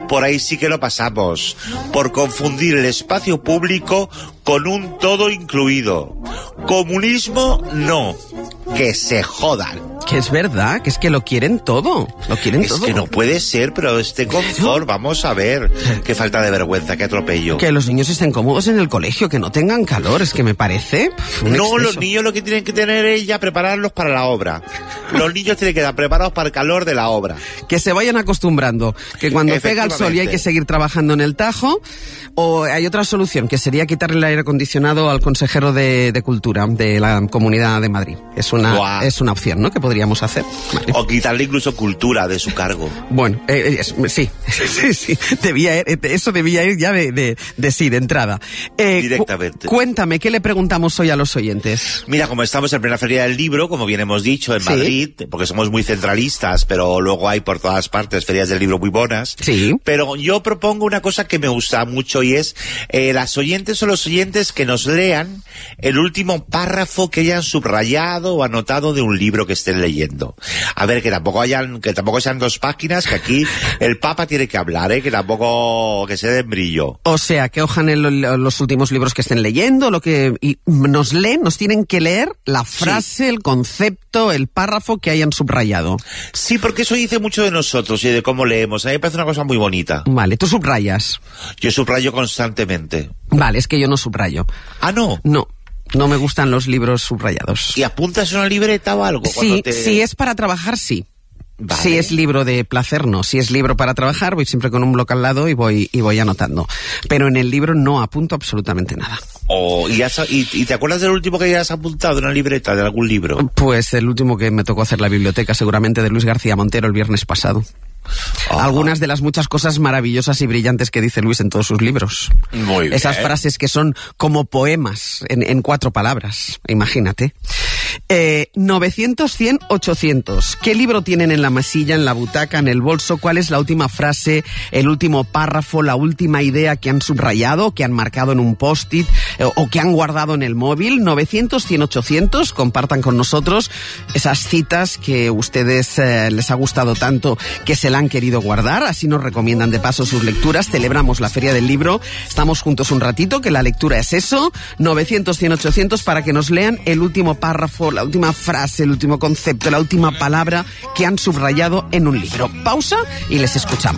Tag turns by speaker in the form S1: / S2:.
S1: por ahí sí que lo pasamos, por confundir el espacio público con un todo incluido. Comunismo no, que se jodan.
S2: Que es verdad, que es que lo quieren todo,
S1: Es que no puede ser, pero este confort, vamos a ver, qué falta de vergüenza, qué atropello.
S2: Que los niños estén cómodos en el colegio, que no tengan calor, es que me parece un
S1: No,
S2: exceso.
S1: los niños lo que tienen que tener es ya prepararlos para la obra. Los niños tienen que estar preparados para el calor de la obra.
S2: Que se vayan acostumbrando, que cuando pega el sol y hay que seguir trabajando en el Tajo, o hay otra solución, que sería quitarle el aire acondicionado al consejero de Cultura de la Comunidad de Madrid. Es una opción, ¿no?, que podríamos hacer. Vale.
S1: O quitarle incluso Cultura de su cargo.
S2: Bueno, sí. Eso debía ir ya de entrada.
S1: Directamente.
S2: Cuéntame, ¿qué le preguntamos hoy a los oyentes?
S1: Mira, como estamos en plena Feria del Libro, como bien hemos dicho, en Madrid, porque somos muy centralistas, pero luego hay por todas partes ferias del libro muy buenas.
S2: Sí.
S1: Pero yo propongo una cosa que me gusta mucho y es las oyentes o los oyentes que nos lean el último párrafo que hayan subrayado o anotado de un libro que estén leyendo. A ver, que tampoco sean 2 páginas, que aquí el Papa tiene que hablar, que se den brillo.
S2: O sea, que hojan los últimos libros que estén leyendo, y nos tienen que leer la frase, el concepto, el párrafo que hayan subrayado.
S1: Sí, porque eso dice mucho de nosotros y de cómo leemos. A mí me parece una cosa muy bonita.
S2: Vale, ¿tú subrayas?
S1: Yo subrayo constantemente.
S2: Vale, es que yo no subrayo.
S1: ¿Ah, no?
S2: No me gustan los libros subrayados.
S1: ¿Y apuntas en una libreta o algo?
S2: Sí, si es para trabajar, sí.
S1: Vale.
S2: Si es libro de placer, no. Si es libro para trabajar, voy siempre con un bloc al lado y voy anotando. Pero en el libro no apunto absolutamente nada.
S1: ¿Y te acuerdas del último que hayas apuntado en una libreta de algún libro?
S2: Pues el último que me tocó hacer la biblioteca, seguramente de Luis García Montero, el viernes pasado. Algunas de las muchas cosas maravillosas y brillantes que dice Luis en todos sus libros.
S1: Muy bien.
S2: Esas frases que son como poemas en 4 palabras, imagínate. 900, 100, 800. ¿Qué libro tienen en la mesilla, en la butaca, en el bolso? ¿Cuál es la última frase, el último párrafo, la última idea que han subrayado, que han marcado en un post-it o que han guardado en el móvil? 900, 100, 800. Compartan con nosotros esas citas que ustedes les ha gustado tanto que se la han querido guardar. Así nos recomiendan de paso sus lecturas. Celebramos la Feria del Libro. Estamos juntos un ratito, que la lectura es eso. 900, 100, 800 para que nos lean el último párrafo, la última frase, el último concepto, la última palabra que han subrayado en un libro. Pausa y les escuchamos.